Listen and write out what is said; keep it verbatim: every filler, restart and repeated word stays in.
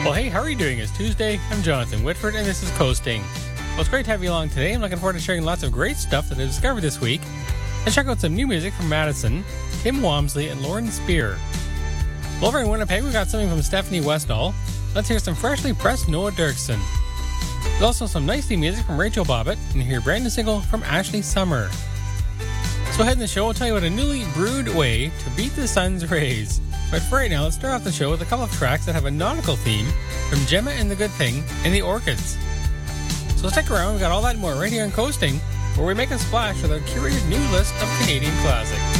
Well, hey, how are you doing? It's Tuesday. I'm Jonathan Whitford, and this is Coasting. Well, it's great to have you along today. I'm looking forward to sharing lots of great stuff that I discovered this week. Let's check out some new music from Madison, Kim Walmsley, and Lauren Spear. Well, over in Winnipeg, we got something from Stephanie Westall. Let's hear some freshly pressed Noah Dirksen. There's also some nice theme music from Rachel Bobbitt, and hear a brand new single from Ashley Summer. So ahead in the show, I'll tell you about a newly brewed way to beat the sun's rays. But for right now, let's start off the show with a couple of tracks that have a nautical theme from Gemma and the Good Thing and the Orchids. So stick around, we've got all that and more right here on Coasting, where we make a splash with our curated new list of Canadian classics.